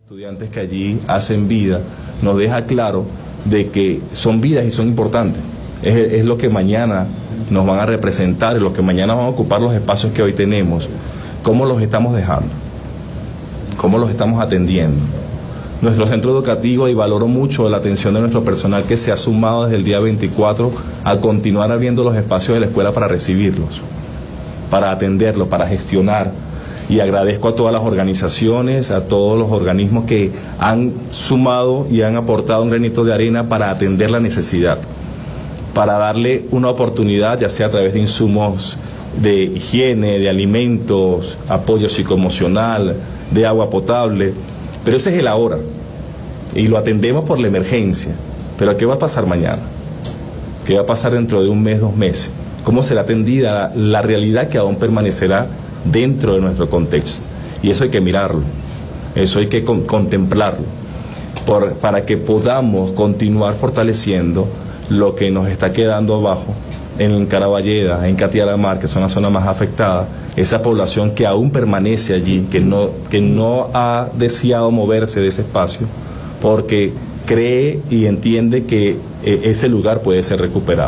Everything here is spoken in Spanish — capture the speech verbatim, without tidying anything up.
Estudiantes que allí hacen vida, nos deja claro de que son vidas y son importantes. Es, es lo que mañana nos van a representar, es lo que mañana van a ocupar los espacios que hoy tenemos. ¿Cómo los estamos dejando? ¿Cómo los estamos atendiendo? Nuestro centro educativo, y valoro mucho la atención de nuestro personal que se ha sumado desde el día veinticuatro a continuar abriendo los espacios de la escuela para recibirlos, para atenderlos, para gestionar. Y agradezco a todas las organizaciones, a todos los organismos que han sumado y han aportado un granito de arena para atender la necesidad, para darle una oportunidad, ya sea a través de insumos de higiene, de alimentos, apoyo psicoemocional, de agua potable. Pero ese es el ahora, y lo atendemos por la emergencia. Pero ¿qué va a pasar mañana? ¿Qué va a pasar dentro de un mes, dos meses? ¿Cómo será atendida la realidad que aún permanecerá dentro de nuestro contexto? Y eso hay que mirarlo, eso hay que con, contemplarlo, por, para que podamos continuar fortaleciendo lo que nos está quedando abajo, en Caraballeda, en Catialamar, que son las zonas más afectadas, esa población que aún permanece allí, que no, que no ha deseado moverse de ese espacio, porque cree y entiende que eh, ese lugar puede ser recuperado.